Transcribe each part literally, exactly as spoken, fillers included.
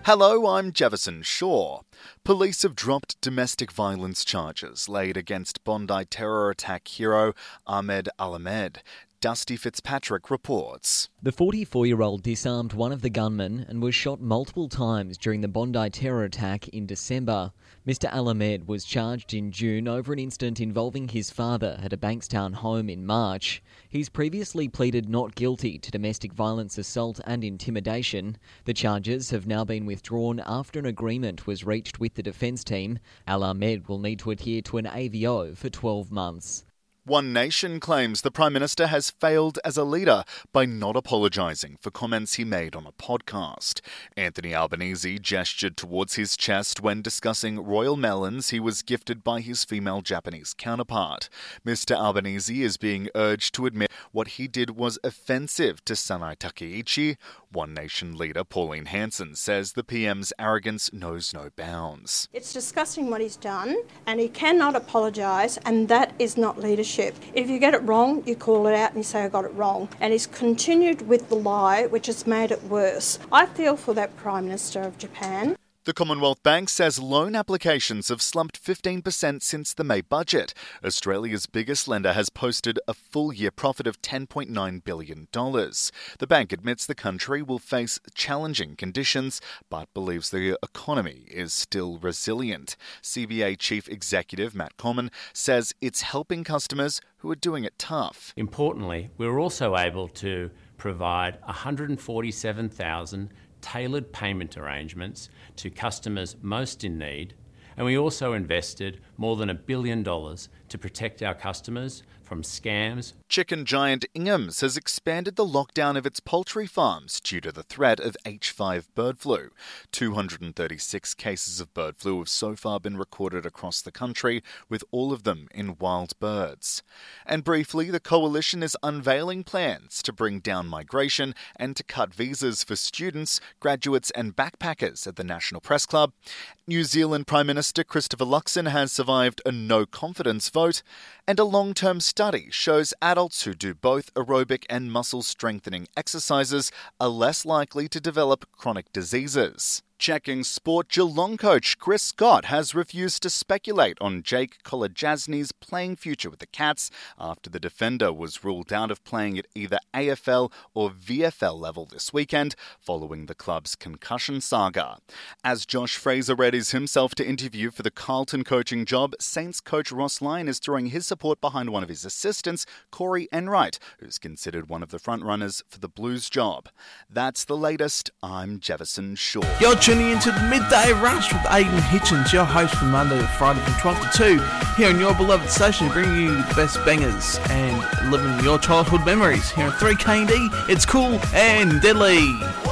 Hello, I'm Jefferson Shaw. Police have dropped domestic violence charges laid against Bondi terror attack hero Ahmed Al-Ahmed. Dusty Fitzpatrick reports. The forty-four-year-old disarmed one of the gunmen and was shot multiple times during the Bondi terror attack in December. Mister Al-Ahmed was charged in June over an incident involving his father at a Bankstown home in March. He's previously pleaded not guilty to domestic violence assault and intimidation. The charges have now been withdrawn after an agreement was reached with the defence team. Al-Ahmed will need to adhere to an A V O for twelve months. One Nation claims the Prime Minister has failed as a leader by not apologising for comments he made on a podcast. Anthony Albanese gestured towards his chest when discussing royal melons he was gifted by his female Japanese counterpart. Mister Albanese is being urged to admit what he did was offensive to Sanai Takeichi. One Nation leader Pauline Hanson says the P M's arrogance knows no bounds. It's disgusting what he's done, and he cannot apologise, and that is not leadership. If you get it wrong, you call it out and you say, I got it wrong. And he's continued with the lie, which has made it worse. I feel for that Prime Minister of Japan. The Commonwealth Bank says loan applications have slumped fifteen percent since the May budget. Australia's biggest lender has posted a full-year profit of ten point nine billion dollars. The bank admits the country will face challenging conditions, but believes the economy is still resilient. C B A Chief Executive Matt Comyn says it's helping customers who are doing it tough. Importantly, we were also able to provide one hundred forty-seven thousand tailored payment arrangements to customers most in need, and we also invested more than a billion dollars to protect our customers from scams. Chicken giant Ingham's has expanded the lockdown of its poultry farms due to the threat of H five bird flu. two hundred thirty-six cases of bird flu have so far been recorded across the country, with all of them in wild birds. And briefly, the Coalition is unveiling plans to bring down migration and to cut visas for students, graduates and backpackers at the National Press Club. New Zealand Prime Minister Christopher Luxon has survived a no-confidence vote, and a long-term study shows adults who do both aerobic and muscle-strengthening exercises are less likely to develop chronic diseases. Checking sport, Geelong coach Chris Scott has refused to speculate on Jake Kolodjasny's playing future with the Cats after the defender was ruled out of playing at either A F L or V F L level this weekend following the club's concussion saga. As Josh Fraser readies himself to interview for the Carlton coaching job, Saints coach Ross Lyon is throwing his support behind one of his assistants, Corey Enright, who's considered one of the frontrunners for the Blues job. That's the latest. I'm Jefferson Shaw. You're tuning into the Midday Rush with Aidan Hitchens, your host from Monday to Friday from twelve to two, here on your beloved station, bringing you the best bangers and living your childhood memories. Here on three K D, it's cool and deadly.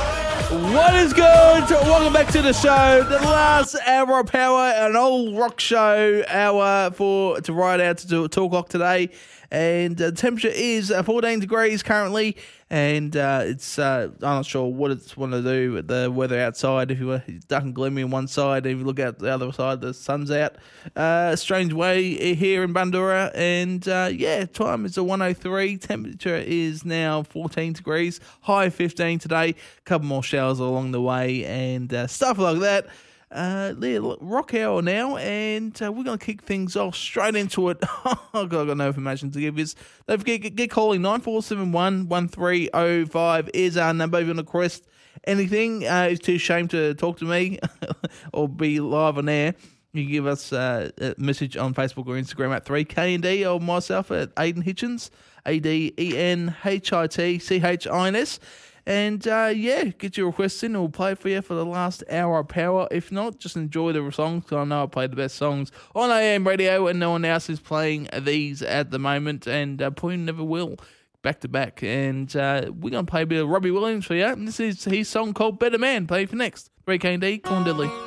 What is good? Welcome back to the show. The last hour of power, an old rock show hour for to ride out to two o'clock today. And the temperature is fourteen degrees currently, and uh, it's uh, I'm not sure what it's want to do with the weather outside. If you were dark and gloomy on one side, if you look out the other side, the sun's out. Uh, strange way here in Bundoora, and uh, yeah, time is a one oh three. Temperature is now fourteen degrees, high fifteen today. A couple more showers along the way, and uh, stuff like that. Uh, rock hour now, and uh, we're going to kick things off straight into it. I've got no information to give you. Don't forget, get, get calling nine four seven one, one three oh five is our number. If you want to request anything, uh, it's too ashamed to talk to me or be live on air. You can give us uh, a message on Facebook or Instagram at three K N D or myself at Aidan Hitchens, A D E N H I T C H I N S. And, uh, yeah, get your requests in and we'll play for you for the last hour of power. If not, just enjoy the songs, because I know I play the best songs on A M radio and no one else is playing these at the moment, and uh, probably never will, back to back. And uh, we're going to play a bit of Robbie Williams for you. And this is his song called Better Man. Play for next. three K D, Corn Diddley.